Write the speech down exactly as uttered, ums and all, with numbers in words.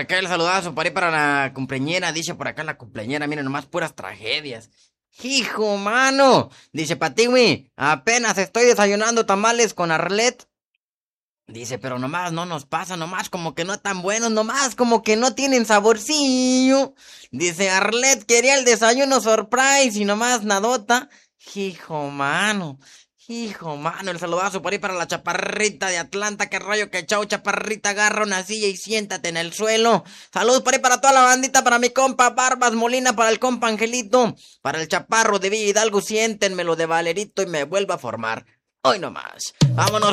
acá el saludazo por ahí para la cumpleañera. Dice por acá la cumpleañera, miren nomás puras tragedias. Hijo, mano. Dice Patiwi, apenas estoy desayunando tamales con Arlet. Dice, pero nomás no nos pasa, nomás como que no tan buenos, nomás como que no tienen saborcillo. Dice, Arlet quería el desayuno surprise y nomás nadota. Hijo, mano. Hijo, mano, el saludazo por ahí para la chaparrita de Atlanta. Qué rollo, que chau, chaparrita, agarra una silla y siéntate en el suelo. Saludos por ahí para toda la bandita, para mi compa Barbas Molina, para el compa Angelito, para el chaparro de Villa Hidalgo. Siéntenmelo de Valerito y me vuelvo a formar. Hoy nomás. Vámonos.